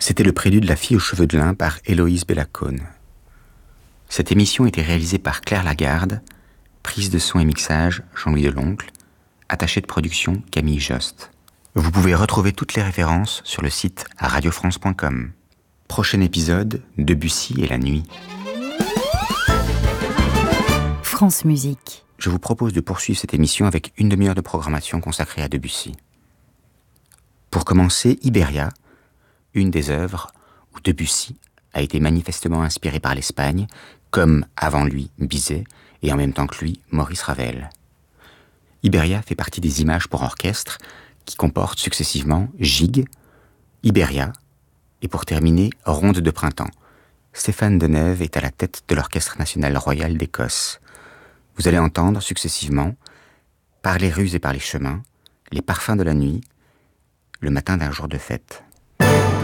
C'était le prélude La fille aux cheveux de lin par Héloïse Bellacone. Cette émission était réalisée par Claire Lagarde, prise de son et mixage Jean-Louis Deloncle, attaché de production Camille Jost. Vous pouvez retrouver toutes les références sur le site radiofrance.com. Prochain épisode, Debussy et la nuit. France Musique. Je vous propose de poursuivre cette émission avec une demi-heure de programmation consacrée à Debussy. Pour commencer, Iberia, une des œuvres où Debussy a été manifestement inspiré par l'Espagne, comme avant lui Bizet et en même temps que lui Maurice Ravel. Iberia fait partie des images pour orchestre qui comportent successivement Gigue, Iberia et pour terminer Ronde de printemps. Stéphane Deneuve est à la tête de l'Orchestre national royal d'Écosse. Vous allez entendre successivement Par les rues et par les chemins, Les parfums de la nuit, Le matin d'un jour de fête.